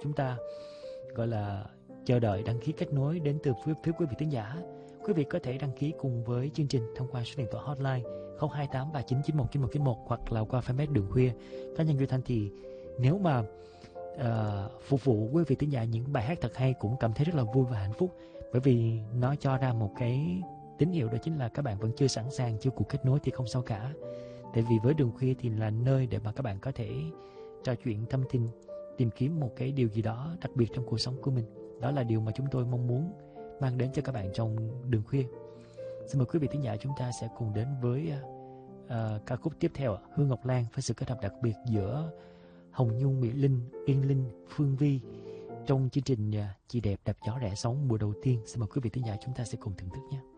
chúng ta gọi là chờ đợi đăng ký kết nối đến từ phía quý vị thính giả. Quý vị có thể đăng ký cùng với chương trình thông qua số điện thoại hotline 028 3991 9191 hoặc là qua fanpage Đường Khuya. Cá nhân Duy Thanh thì nếu mà phục vụ quý vị thính giả những bài hát thật hay cũng cảm thấy rất là vui và hạnh phúc, bởi vì nó cho ra một cái tín hiệu, đó chính là các bạn vẫn chưa sẵn sàng, chưa cuộc kết nối thì không sao cả. Tại vì với Đường Khuya thì là nơi để mà các bạn có thể trò chuyện thâm tình, tìm kiếm một cái điều gì đó đặc biệt trong cuộc sống của mình. Đó là điều mà chúng tôi mong muốn mang đến cho các bạn trong Đường Khuya. Xin mời quý vị thính giả chúng ta sẽ cùng đến với ca khúc tiếp theo, Hương Ngọc Lan, với sự kết hợp đặc biệt giữa Hồng Nhung, Mỹ Linh, Yên Linh, Phương Vi trong chương trình Chị Đẹp Đạp Gió Rẽ Sóng mùa đầu tiên. Xin mời quý vị thính giả chúng ta sẽ cùng thưởng thức nhé.